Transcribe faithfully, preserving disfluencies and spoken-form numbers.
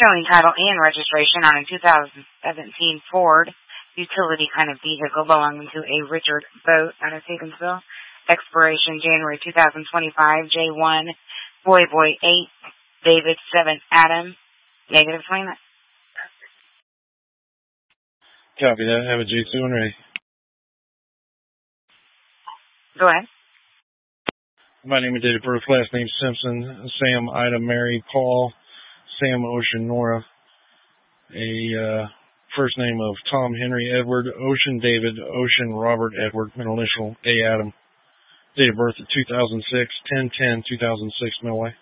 showing title and registration on a two thousand seventeen Ford utility kind of vehicle belonging to a Richard Boat out of Higginsville. Expiration January two thousand twenty-five. J one, Boy Boy eight, David seven, Adam, negative twenty-nine. Copy that. Have a J two and ready. Go ahead. My name is David Birth, last name Simpson, Sam, Ida, Mary, Paul, Sam, Ocean, Nora. A uh, first name of Tom, Henry, Edward, Ocean, David, Ocean, Robert, Edward, middle initial, A, Adam. Date of birth of two thousand six, ten ten two thousand six, Millway.